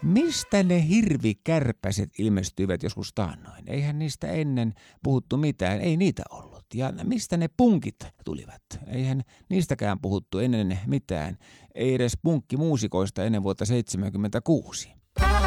Mistä ne hirvikärpäset ilmestyivät joskus taannoin? Eihän niistä ennen puhuttu mitään, ei niitä ollut. Ja mistä ne punkit tulivat? Eihän niistäkään puhuttu ennen mitään, ei edes punkkimuusikoista ennen vuotta 1976.